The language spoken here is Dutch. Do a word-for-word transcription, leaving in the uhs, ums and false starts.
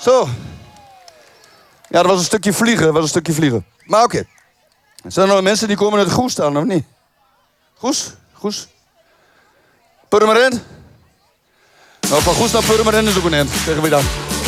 Zo. Ja, dat was een stukje vliegen. Dat was een stukje vliegen. Maar oké. Okay. Zijn er nog mensen die komen uit Goes dan, of niet? Goes? Goes? Purmerend? Nou, van Goes naar Purmerend is ook een eind. Zeggen we dat.